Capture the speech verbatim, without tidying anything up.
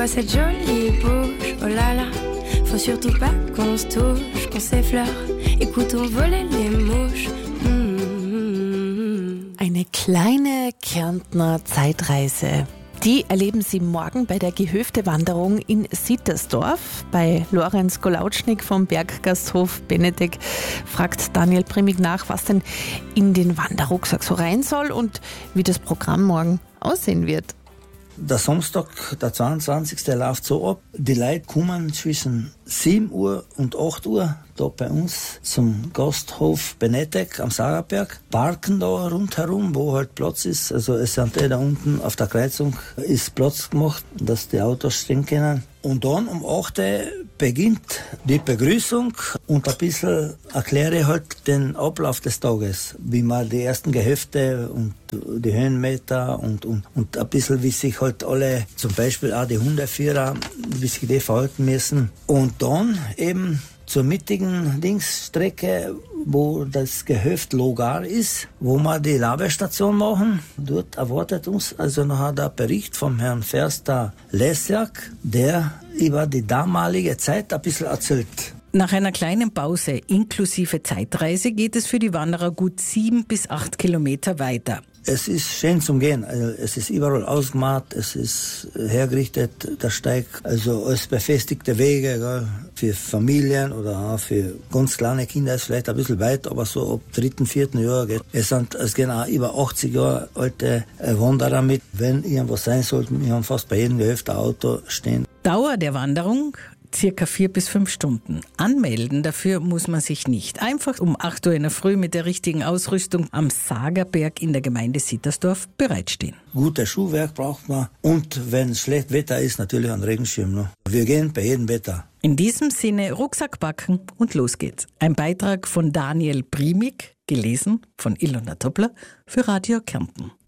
vois cette jolie bouche, oh là là, faut surtout pas qu'on se touche, qu'on s'effleure, écoutons voler les mouches. Mm-hmm. Eine kleine Kärntner Zeitreise. Die erleben Sie morgen bei der Gehöftewanderung in Sittersdorf. Bei Lorenz Golautschnik vom Berggasthof Benedek fragt Daniel Primig nach, was denn in den Wanderrucksack so rein soll und wie das Programm morgen aussehen wird. Der Samstag, der zweiundzwanzigste läuft so ab. Die Leute kommen zwischen sieben Uhr und acht Uhr da bei uns zum Gasthof Benedek am Sagerberg, parken da rundherum, wo halt Platz ist. Also es sind eh da unten auf der Kreuzung ist Platz gemacht, dass die Autos stehen können. Und dann um acht Uhr beginnt die Begrüßung und ein bisschen erkläre ich halt den Ablauf des Tages, wie man die ersten Gehöfte und die Höhenmeter und, und, und ein bisschen, wie sich halt alle, zum Beispiel auch die Hundeführer, wie sich die verhalten müssen. Und dann eben zur mittigen Linksstrecke, wo das Gehöft Logar ist, wo wir die Labestation machen. Dort erwartet uns also nachher der Bericht vom Herrn Förster Lesjak, der über die damalige Zeit ein bisschen erzählt. Nach einer kleinen Pause inklusive Zeitreise geht es für die Wanderer gut sieben bis acht Kilometer weiter. Es ist schön zum Gehen. Also es ist überall ausgemacht, es ist hergerichtet, der Steig. Also als befestigte Wege, gell, für Familien oder auch für ganz kleine Kinder ist vielleicht ein bisschen weit, aber so ab dritten, vierten Jahr geht. Es sind, es gehen auch über achtzig Jahre alte Wanderer mit. Wenn irgendwas sein sollte, wir haben fast bei jedem Gehöft ein Auto stehen. Dauer der Wanderung? Circa vier bis fünf Stunden. Anmelden dafür muss man sich nicht. Einfach um acht Uhr in der Früh mit der richtigen Ausrüstung am Sagerberg in der Gemeinde Sittersdorf bereitstehen. Gutes Schuhwerk braucht man und wenn es schlecht Wetter ist, natürlich einen Regenschirm noch. Wir gehen bei jedem Wetter. In diesem Sinne Rucksack packen und los geht's. Ein Beitrag von Daniel Primig, gelesen von Ilona Toppler für Radio Kärnten.